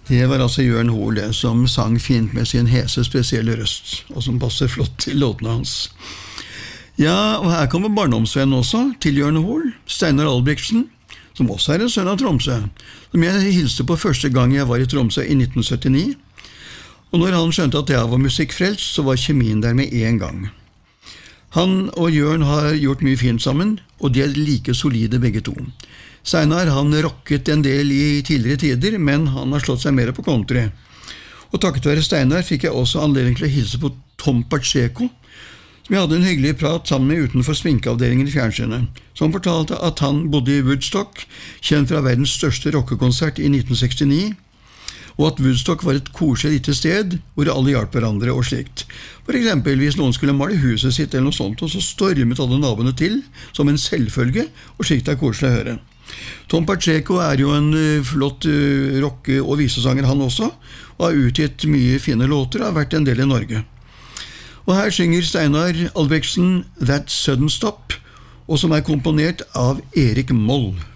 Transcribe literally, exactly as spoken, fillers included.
Det var altså Jørn Hoel som sang fint med sin hese spesielle røst, og som passer flott til låtene hans. Ja, og her kommer barndomsvenn også, til Jørn Hoel, Steinar Albrechtsen, som også er en sønn av Tromsø, som jeg hilste på første gang jeg var i Tromsø i nitten syttini. Og når han skjønte at jeg var musikkfrelst, så var kjemien der med en gang. Han og Jørn har gjort mye fint sammen, og de er like solide begge to. Steinar, han rocket en del i tidligere tider, men han har slått seg mer på country. Og takket være Steinar fikk jeg også anledning til å hilse på Tom Pacheco, som jeg hadde en hyggelig prat sammen med utenfor sminkeavdelingen i fjernsynet, som fortalte at han bodde i Woodstock, kjent fra verdens største rockekonsert i nitten sekstini, og at Woodstock var et koselig lite sted hvor alle hjalp hverandre og slikt. For eksempel hvis noen skulle male huset sitt eller noe sånt, og så stormet alle naboene til som en selvfølge, og slikt er koselig å høre. Tom Pacheco er jo en uh, flott uh, rocke- og visesanger han også, og har utgitt mye fine låter og har vært en del i Norge. Og her synger Steinar Albrechtsen That Sudden Stop, og som er komponert av Erik Moll.